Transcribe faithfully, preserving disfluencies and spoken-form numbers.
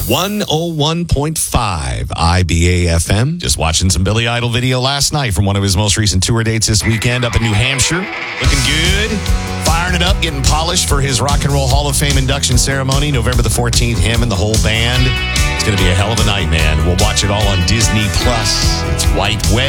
one oh one point five I B A F M. Just watching some Billy Idol video last night from one of his most recent tour dates this weekend up in New Hampshire. Looking good. Firing it up, getting polished for his Rock and Roll Hall of Fame induction ceremony, November the fourteenth. Him and the whole band. It's going to be a hell of a night, man. We'll watch it all on Disney Plus. It's White Wedding.